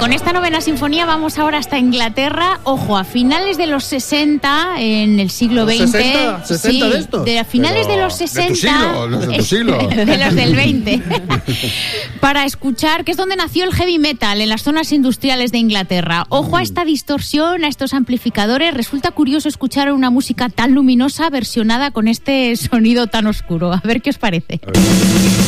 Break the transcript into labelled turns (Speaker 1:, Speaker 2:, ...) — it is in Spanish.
Speaker 1: con esta novena sinfonía vamos ahora hasta Inglaterra. Ojo, a finales de los 60, en el siglo XX.
Speaker 2: ¿60
Speaker 1: sí,
Speaker 2: de esto?
Speaker 1: A finales de los 60.
Speaker 3: De tu siglo.
Speaker 1: De los del 20. Para escuchar, que es donde nació el heavy metal, en las zonas industriales de Inglaterra. Ojo a esta distorsión, a estos amplificadores. Resulta curioso escuchar una música tan luminosa versionada con este sonido tan oscuro. A ver qué os parece.